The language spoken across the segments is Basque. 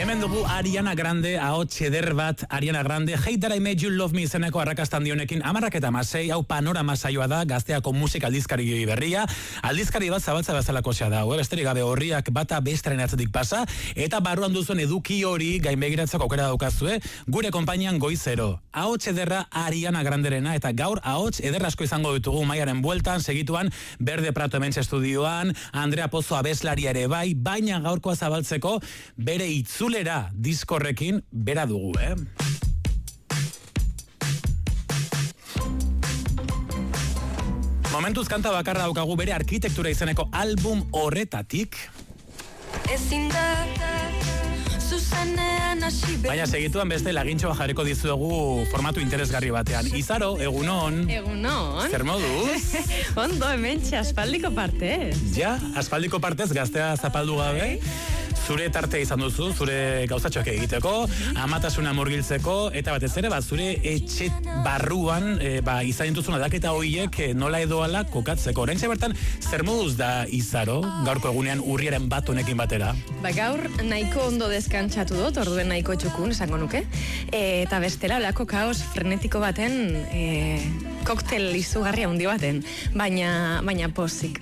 Hemen dugu Ariana Grande, ahots eder bat Ariana Grande, Hate That I Made You Love Me izeneko arrakastan dionekin, 10:06, hau panorama saioa da, Gazteako musika aldizkari berria, aldizkari bat zabaltza bezalakoa da, besterik gabe horriak bata bestaren atzetik pasa, eta barruan duzuen eduki hori gainbegiratzeko aukera daukazue, gure konpainian goizero. Ahots ederra Ariana Granderena, eta gaur ahots ederra asko izango ditugu maiaren bueltan, segituan Berde Prato hementxe estudioan, Andrea Pozo abeslaria ere bai, baina gaurkoa zabaltzeko bere itzulera diskorrekin bera dugu, Momentuz kanta bakarra daukagu bere arkitektura izeneko album horretatik. Baina segituan beste lagintxoa jarriko dizuegu formatu interesgarri batean. Izaro, egunon. Egunon. Zer moduz? Ondo, hementxe, aspaldiko partez. Ja, aspaldiko partez, Gaztea zapaldu gabe. Zure tartea izan duzu, zure gauzatxoak egiteko, amatasuna murgiltzeko, eta batez ere, zure etxe barruan izan dituzun aldaketa horiek nola edoala kokatzeko. Oraintxe bertan, zer moduz da Izaro, gaurko egunean urriaren bat honekin batera? Gaur nahiko ondo deskantzatu dut, orduen nahiko txukun, esango nuke, eta bestela olako kaos frenetiko baten, koktel izugarria handi baten, baina pozik.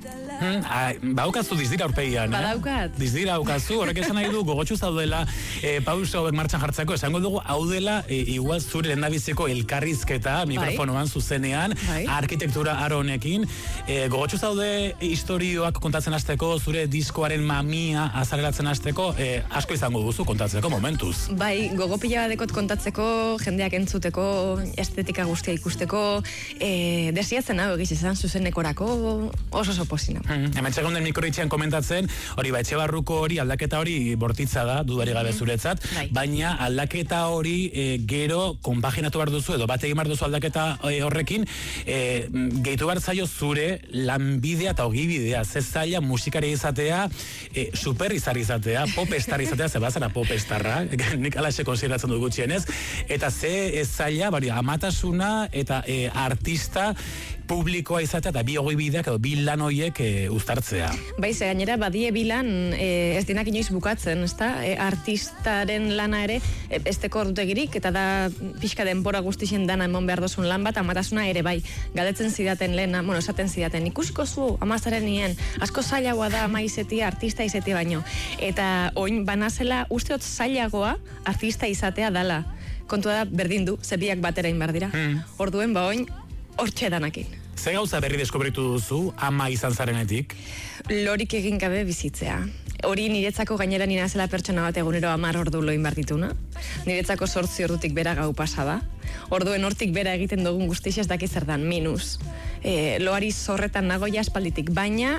Baukazu dizdira aurpegian, Badaukat. Dizdira aukazu, horrek esan nahi du gogotxu zaudela pauso hauek martxan jartzeko, esango dugu hau dela igual zure lehendabiziko elkarrizketa mikrofonoan zuzenean, arkitektura aro honekin, gogotxu zaude historioak kontatzen hasteko, zure diskoaren mamia azaleratzen hasteko, asko izango duzu kontatzeko momentuz. Bai, gogo pila badekot kontatzeko, jendeak entzuteko, estetika guztia ikusteko, desiatzen hau egiz izan zuzenekorako oso posina. Hemen txegon den mikroitxean komentatzen, hori etxe barruko hori aldaketa hori bortitza da, dudari gabe zuretzat, baina aldaketa hori gero konpaginatu behar duzu, edo bat egin behar duzu aldaketa horrekin, gehitu behar zaio zure lanbidea eta ogibidea, ze zaila musikari izatea, superizar izatea, popestar izatea, ze bazara popestarra, nik alaxe konsideratzen dut gutxienez, eta ze zaila, amatasuna eta artista publikoa izatea, eta bi ogibideak edo bi lan horiek uztartzea. Ze gainera badie bilan ez dinak inoiz bukatzen, ezta? Artistaren lana ere esteko ordutegirik, eta da pixka denbora guztixen dana emon behar dozun lan bat, amatasuna ere bai. Galdetzen zidaten lehena, esaten zidaten, ikusiko zu amazaren nien, asko zailagoa da ama izetia, artista izetia baino. Eta oin banazela usteot zailagoa artista izatea dala. Kontua da berdin du, zebiak batera inbar dira. Orduen oin hortxe danakin. Ze gauza berri deskubritu duzu, ama izan zarenetik? Lorik egin gabe bizitzea. Hori niretzako gainera nina zela pertsona bat egunero 10 ordu loin bartituna. Niretzako 8 ordutik bera gau pasada. Orduen hortik bera egiten dugun guztiz ez daki zer dan, minus. Loari zorretan nagoia espalditik, baina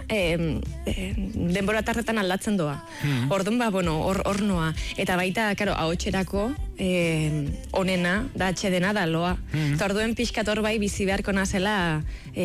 denbora tartetan aldatzen doa. Orduan hor noa. Eta baita, ahotserako onena, da atxedena da loa. Eta orduen pixkator bai bizi beharko nazela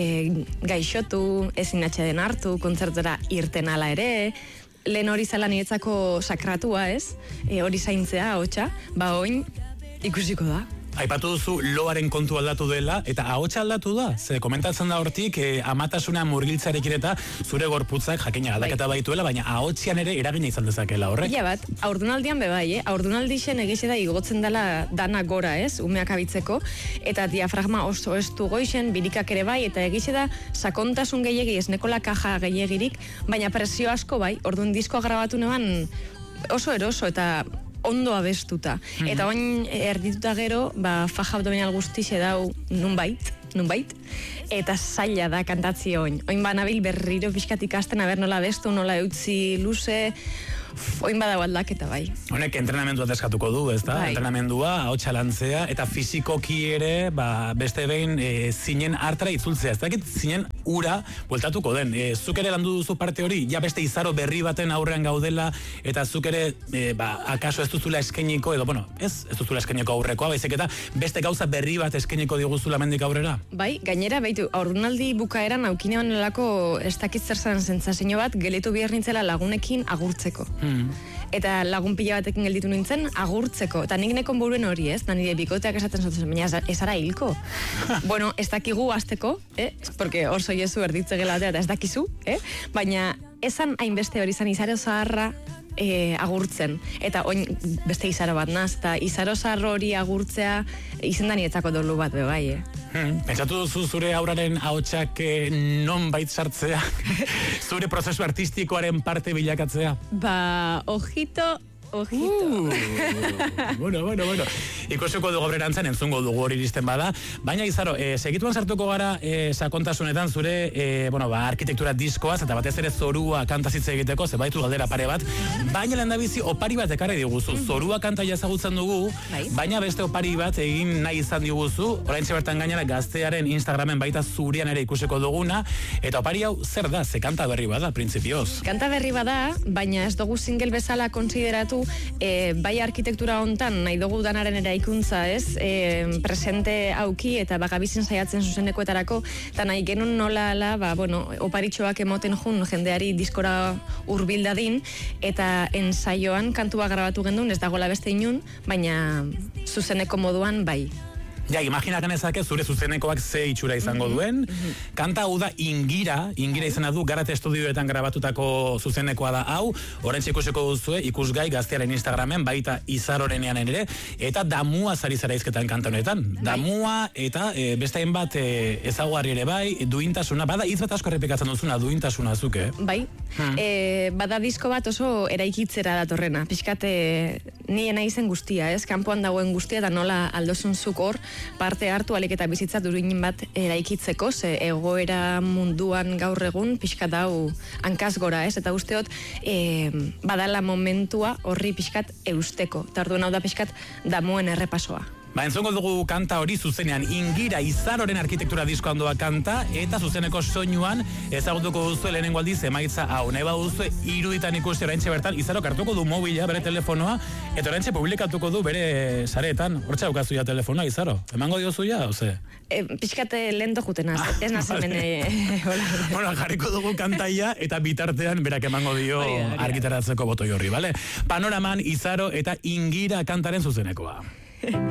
gaixotu, ezin atxeden hartu, kontzertura irten ala ere, lehen hori zela niretzako sakratua, ez? Hori zaintzea, ahotsa, oin ikusiko da. Aipatu duzu loaren kontu aldatu dela, eta ahotsa aldatu da. Ze komentatzen da hortik, amatasuna murgiltzarekin eta zure gorputzak jakina aldaketa baituela, baina ahotzian ere eragina izan dezakela horrek. Ia bat, aurdunaldian bai, aurdunaldixen egize da igotzen dela dana gora, ez? Umeak abitzeko, eta diafragma oso estu goixen, birikak ere bai, eta egize da sakontasun gehiagi, ez nekola kaja gehiagirik, baina presio asko bai, orduan diskoa grabatu neban oso eroso, eta ondo abestuta. Eta oin erdituta gero, faja abdominal guztixe dau nunbait, eta zaila da kantatzi oin. Oin banabil berriro pixkatik asten, aber nola abestu, nola eutzi luze, oin badago aldaketa bai. Honek entrenamendua deskatuko du, ez da? Entrenamendua, ahotsa lantzea, eta fizikoki ere, beste behin zinen hartara itzultzea. Ez dakit zinen ura bueltatuko den. Zuk ere landu duzu parte hori, ja beste Izaro berri baten aurrean gaudela, eta zuk ere, akaso ez duzula eskeniko, edo, ez duzula eskeniko aurrekoa, baizik eta beste gauza berri bat eskeniko diguzula mendik aurrera? Bai, gainera, aurdunaldi bukaeran aukine honelako ez dakit zer zan sentsazio bat, geletu behar nintzela lagunekin agurtzeko. Eta lagun pila batekin gelditu nintzen agurtzeko. Eta nik nekon buruen hori, ez? Da nire bikoteak esaten zaten, baina ez ara hilko. Ez dakigu azteko, porque orso jesu erditze gelatea eta ez dakizu, baina esan hainbeste hori zan Izaro zaharra agurtzen. Eta oin beste izaro bat naz, eta izaro zarro hori agurtzea izendan nietzako dolu bat bebai, Pentsatu duzu zure aurraren ahotsak non bait sartzea, zure prozesu artistikoaren parte bilakatzea? Ba, ojito. Bueno. Ikusiko dugu aurrerantzan, entzungo dugu hori iristen bada. Baina, Izaro, segituan sartuko gara sakontasunetan zure arkitektura diskoaz, eta batez ere zorua kantazitze egiteko, zebaitu galdera pare bat. Baina lehendabizi opari bat ekarri diguzu. Zorua kanta ezagutzen dugu, baina beste opari bat egin nahi izan diguzu. Oraintxe bertan gainera gaztearen Instagramen baita zurean ere ikusiko duguna. Eta opari hau zer da? Ze kanta berri bada, printzipioz? Kanta berri bada, baina ez dugu single bezala konsideratu bai arkitektura hontan nahi dugu danaren eraikuntza, ez? Presente auki eta bagabizien saiatzen zuzenekoetarako, eta nahi genuen nola oparitxoak emoten jun jendeari diskora hurbil dadin, eta ensaioan kantua grabatu gendun, ez dagoela beste inun, baina zuzeneko moduan bai. Ja, imaginakan ezake zure zuzenekoak ze itxura izango duen. Kanta hau da Ingira izena du, Garate Estudioetan grabatutako zuzenekoa da hau. Orain ikusiko duzue, ikusgai gaztearen Instagramen, baita Izarorenean ere, eta Damua zari zara izketan kanta honetan. Damua eta beste hainbat ezaguarri ere bai, duintasuna, bada hitz bat asko errepikatzen duzuna, duintasuna zuke. Bai, bada disko bat oso eraikitzera datorrena. Pixkate nien izen guztia, ez? Kanpoan dagoen guztia, eta nola aldozun zuk hor, parte hartu alik eta bizitza duruinin bat eraikitzeko, ze egoera munduan gaur egun pixkat hau hankaz gora, ez? Eta usteot badala momentua horri pixkat eusteko. Eta orduan hau da pixkat Damuen errepasoa. Ba, entzongo dugu kanta hori zuzenean Ingira Izaroren arkitektura diskoan doa kanta, eta zuzeneko soinuan ezagutuko duzu lehenengo aldiz emaitza hau. Nahi baduzu iruditan ikusi oraintxe bertan, Izarok hartuko du mobila, bere telefonoa, eta oraintxe publikatuko du bere sareetan. Hortxe daukazu ja telefonoa, Izaro? Emango diozu ja, oze? Pixkate lento juten ez nazen Bueno, jarriko dugu kantaia, eta bitartean berak emango dio argitaratzeko botoi horri, bale? Panoraman, Izaro eta Ingira kantaren zuzenekoa.